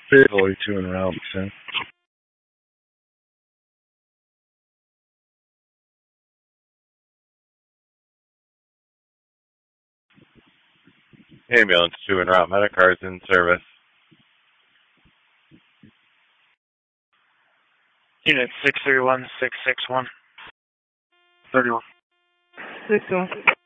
Fairly 2 en route, 10. Ambulance 2 en route. Medicars in service. Unit 631, 661. 31. 61.